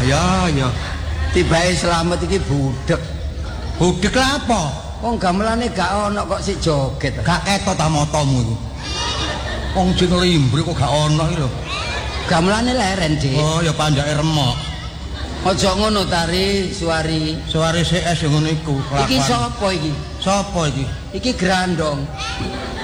Ya. Tibae selamat iki budek. Budek lah apa? Wong gamelane gak ono kok sik joget. Gak ketok ta motomu iku. Wong jeng limbri kok gak ono iki lho. Gamelane leren, Dik. Oh, ya panjake remok. Aja ngono Tari, Suwari. Suwari CS yo ngono iku. Iki sapa iki? Sapa iki? Iki Grandong.